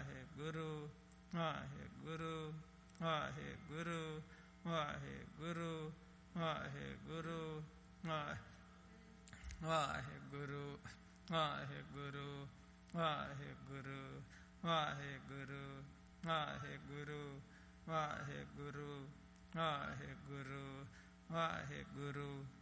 Waheguru Waheguru Waheguru Waheguru Waheguru Waheguru Waheguru Waheguru Waheguru Waheguru Waheguru Waheguru Waheguru